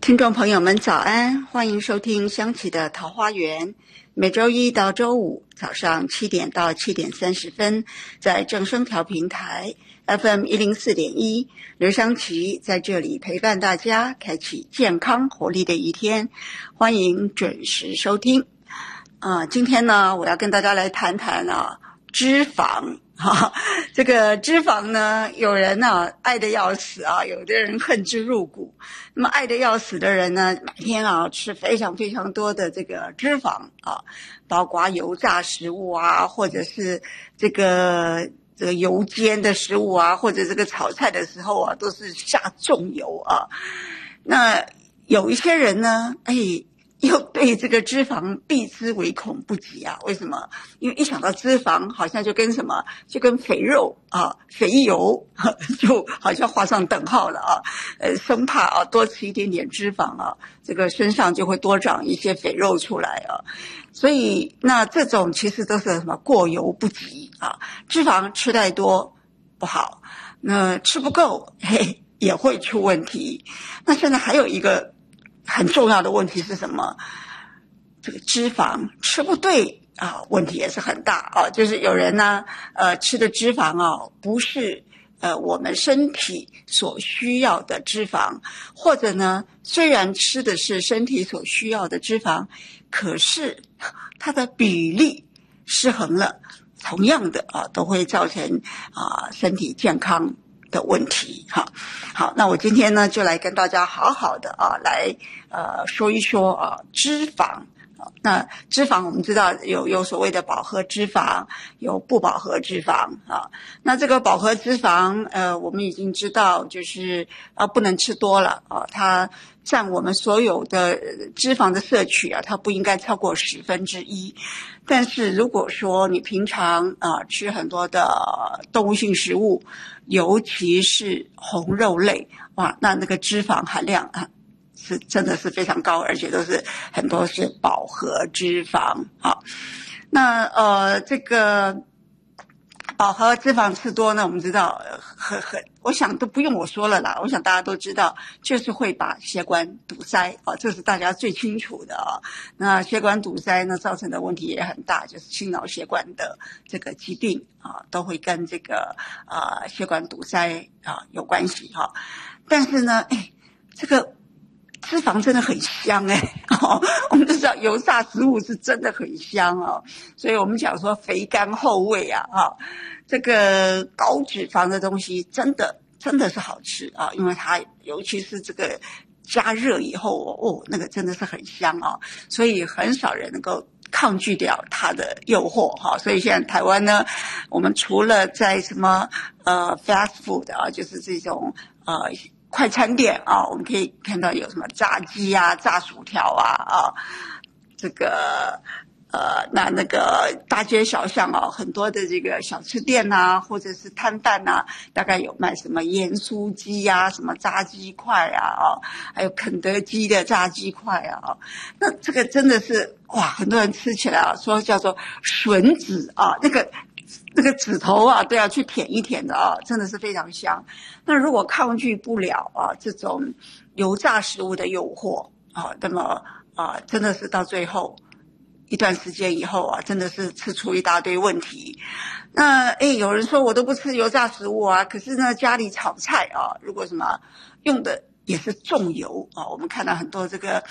听众朋友们早安，欢迎收听香琪的桃花源，每周一到周五早上7点到7点30分，在正声调频台 FM 104.1，刘香琪在这里陪伴大家，开启健康活力的一天，欢迎准时收听。今天呢，我要跟大家来谈谈脂肪。这个脂肪呢，有人爱得要死有的人恨之入骨。那么爱得要死的人呢，每天吃非常非常多的这个脂肪包括油炸食物或者是这个油煎的食物或者这个炒菜的时候都是下重油那有一些人呢，又对这个脂肪避之唯恐不及为什么？因为一想到脂肪好像就跟什么，就跟肥肉肥油就好像画上等号了生怕多吃一点点脂肪这个身上就会多长一些肥肉出来所以那这种其实都是什么过犹不及脂肪吃太多不好，那吃不够也会出问题。那现在还有一个很重要的问题是什么？这个脂肪吃不对问题也是很大就是有人呢吃的脂肪不是我们身体所需要的脂肪，或者呢虽然吃的是身体所需要的脂肪，可是它的比例失衡了，同样的都会造成身体健康的问题好，那我今天呢就来跟大家好好的来说一说脂肪。那脂肪我们知道有所谓的饱和脂肪，有不饱和脂肪那这个饱和脂肪我们已经知道就是不能吃多了它占我们所有的脂肪的摄取它不应该超过1/10。但是如果说你平常吃很多的动物性食物，尤其是红肉类那个脂肪含量是真的是非常高，而且都是很多是饱和脂肪那这个饱和脂肪吃多呢，我们知道我想都不用我说了啦，我想大家都知道，就是会把血管堵塞这是大家最清楚的那血管堵塞呢造成的问题也很大，就是心脑血管的这个疾病都会跟这个血管堵塞有关系但是呢这个脂肪真的很香我们都知道油炸食物是真的很香所以我们讲说肥甘厚味这个高脂肪的东西真的是好吃因为它尤其是这个加热以后那个真的是很香所以很少人能够抗拒掉它的诱惑所以现在台湾呢，我们除了在什么fast food 就是这种快餐店我们可以看到有什么炸鸡炸薯条这个那个大街小巷很多的这个小吃店或者是摊贩大概有卖什么盐酥鸡什么炸鸡块还有肯德基的炸鸡块那这个真的是很多人吃起来说叫做吮指那个指头都要去舔一舔的真的是非常香。那如果抗拒不了这种油炸食物的诱惑那么真的是到最后一段时间以后真的是吃出一大堆问题。那有人说我都不吃油炸食物可是呢家里炒菜如果什么用的也是重油我们看到很多这个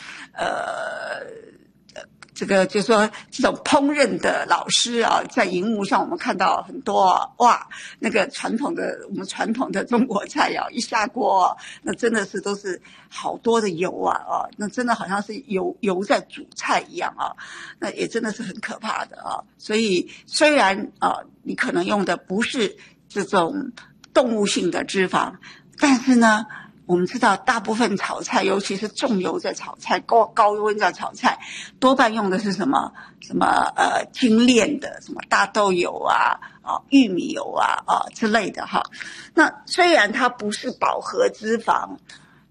这个就是说这种烹饪的老师在荧幕上我们看到很多那个我们传统的中国菜一下锅那真的是都是好多的油那真的好像是油在煮菜一样那也真的是很可怕的所以虽然你可能用的不是这种动物性的脂肪，但是呢我们知道大部分炒菜，尤其是重油在炒菜，高温在炒菜，多半用的是什么精炼的什么大豆油玉米油之类的那虽然它不是饱和脂肪